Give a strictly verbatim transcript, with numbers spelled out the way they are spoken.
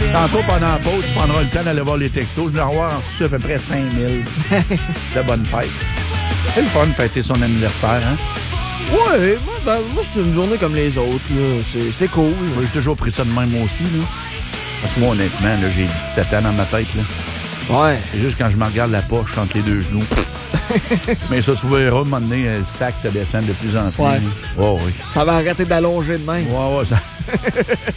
Tantôt, pendant la pause, tu prendras le temps d'aller voir les textos. Je vais avoir reçu à peu près cinq mille. C'était bonne fête. C'est le fun de fêter son anniversaire, hein? Ouais, moi, ben, moi c'est une journée comme les autres. Là. C'est, c'est cool. Moi, j'ai toujours pris ça de même, moi aussi. Là. Parce que moi, honnêtement, là, j'ai dix-sept ans dans ma tête. Là. Ouais. C'est juste quand je me regarde la poche entre les deux genoux. Mais ça, tu verras, à un moment donné, le sac te descend de plus en plus. Ouais. Oh, oui. Ça va arrêter d'allonger de même. Ouais, ouais, ça...